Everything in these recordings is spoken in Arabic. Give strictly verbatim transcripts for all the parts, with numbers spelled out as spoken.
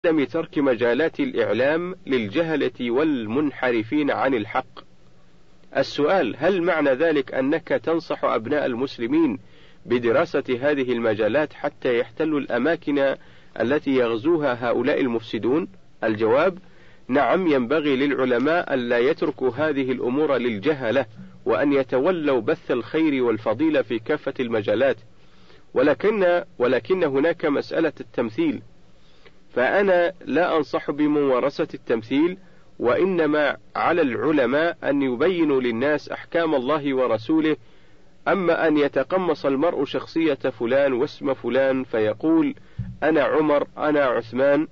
عدم ترك مجالات الإعلام للجهلة والمنحرفين عن الحق. السؤال: هل معنى ذلك أنك تنصح أبناء المسلمين بدراسة هذه المجالات حتى يحتلوا الأماكن التي يغزوها هؤلاء المفسدون؟ الجواب: نعم، ينبغي للعلماء ألا يتركوا هذه الأمور للجهلة، وأن يتولوا بث الخير والفضيلة في كافة المجالات. ولكن, ولكن هناك مسألة التمثيل، فأنا لا أنصح بممارسة التمثيل، وإنما على العلماء أن يبينوا للناس أحكام الله ورسوله. أما أن يتقمص المرء شخصية فلان واسم فلان فيقول أنا عمر أنا عثمان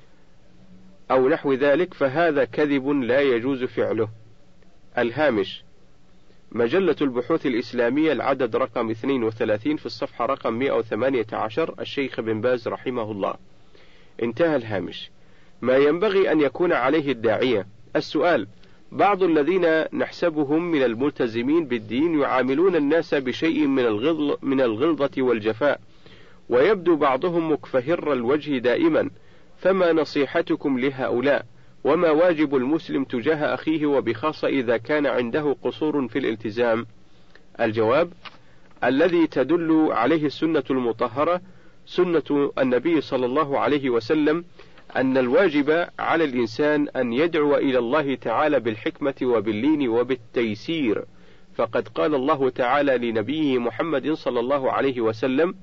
أو نحو ذلك، فهذا كذب لا يجوز فعله. الهامش: مجلة البحوث الإسلامية، العدد رقم اثنين وثلاثين، في الصفحة رقم مئة وثمانية عشر، الشيخ بن باز رحمه الله. انتهى الهامش. ما ينبغي أن يكون عليه الداعية. السؤال: بعض الذين نحسبهم من الملتزمين بالدين يعاملون الناس بشيء من الغلظ من الغلظة والجفاء، ويبدو بعضهم مكفهر الوجه دائما، فما نصيحتكم لهؤلاء؟ وما واجب المسلم تجاه أخيه، وبخاصة إذا كان عنده قصور في الالتزام؟ الجواب: الذي تدل عليه السنة المطهرة، سنة النبي صلى الله عليه وسلم، أن الواجب على الإنسان أن يدعو إلى الله تعالى بالحكمة وباللين وبالتيسير، فقد قال الله تعالى لنبيه محمد صلى الله عليه وسلم: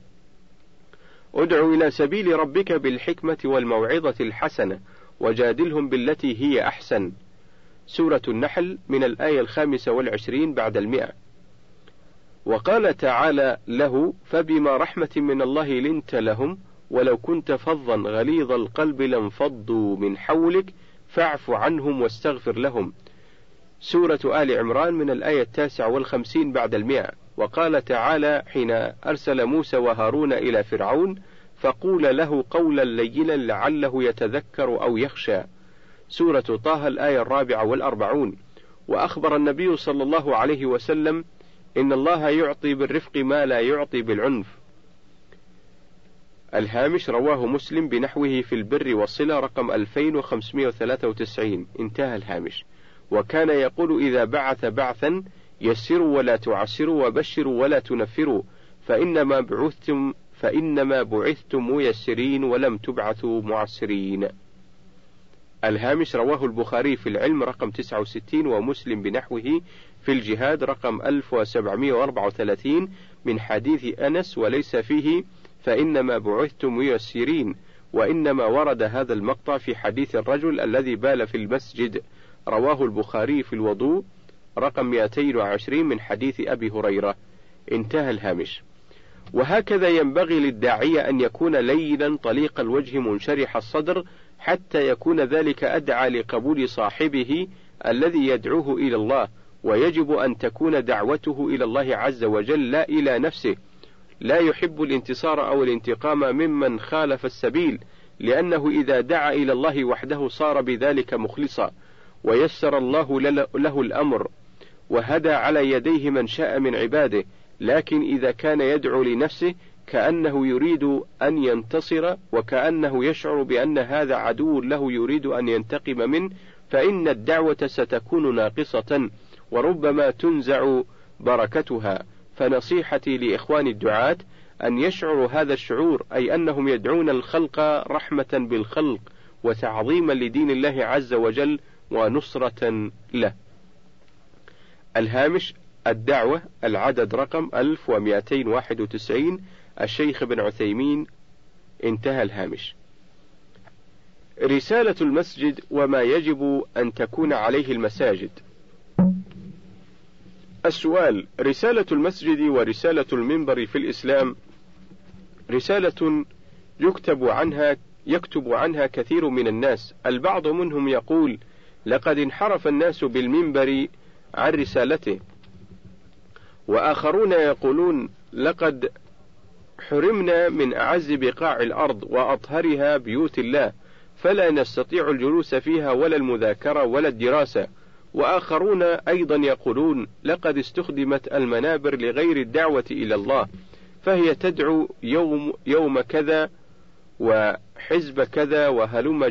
ادع إلى سبيل ربك بالحكمة والموعظة الحسنة وجادلهم بالتي هي أحسن. سورة النحل من الآية الخامسة والعشرين بعد المئة. وقال تعالى له: فبما رحمة من الله لنت لهم ولو كنت فظا غليظ القلب لانفضوا من حولك فاعف عنهم واستغفر لهم. سورة آل عمران من الآية التاسعة والخمسين بعد المئة. وقال تعالى حين أرسل موسى وهارون إلى فرعون: فقول له قولا لينا لعله يتذكر أو يخشى. سورة طه الآية الرابعة والأربعون. وأخبر النبي صلى الله عليه وسلم: إن الله يعطي بالرفق ما لا يعطي بالعنف. الهامش: رواه مسلم بنحوه في البر والصلة رقم ألفين وخمسمائة وثلاثة وتسعين. انتهى الهامش. وكان يقول إذا بعث بعثا: يسروا ولا تعسروا وبشروا ولا تنفروا، فإنما بعثتم فإنما بعثتم ميسرين ولم تبعثوا معسرين. الهامش: رواه البخاري في العلم رقم تسعة وستين، ومسلم بنحوه في الجهاد رقم ألف وسبعمائة وأربعة وثلاثين من حديث أنس، وليس فيه فإنما بعثتم ميسرين، وإنما ورد هذا المقطع في حديث الرجل الذي بال في المسجد، رواه البخاري في الوضوء رقم مئتين وعشرين من حديث أبي هريرة. انتهى الهامش. وهكذا ينبغي للداعية أن يكون لينا طليق الوجه منشرح الصدر، حتى يكون ذلك أدعى لقبول صاحبه الذي يدعوه إلى الله، ويجب أن تكون دعوته إلى الله عز وجل لا إلى نفسه. لا يحب الانتصار أو الانتقام ممن خالف السبيل، لأنه إذا دعا إلى الله وحده صار بذلك مخلصا، ويسر الله له الأمر، وهدى على يديه من شاء من عباده. لكن إذا كان يدعو لنفسه كأنه يريد أن ينتصر، وكأنه يشعر بأن هذا عدو له يريد أن ينتقم منه، فإن الدعوة ستكون ناقصة، وربما تنزع بركتها. فنصيحتي لإخوان الدعاة أن يشعروا هذا الشعور، أي أنهم يدعون الخلق رحمة بالخلق وتعظيما لدين الله عز وجل ونصرة له. الهامش: الدعوة، العدد رقم ألف ومئتين وواحد وتسعين، الشيخ بن عثيمين. انتهى الهامش. رسالة المسجد وما يجب أن تكون عليه المساجد. السؤال: رسالة المسجد ورسالة المنبر في الإسلام رسالة يكتب عنها يكتب عنها كثير من الناس. البعض منهم يقول: لقد انحرف الناس بالمنبر عن رسالته، وآخرون يقولون: لقد حرمنا من أعز بقاع الأرض وأطهرها بيوت الله، فلا نستطيع الجلوس فيها ولا المذاكرة ولا الدراسة. وآخرون أيضا يقولون: لقد استخدمت المنابر لغير الدعوة إلى الله، فهي تدعو يوم, يوم كذا وحزب كذا وهلم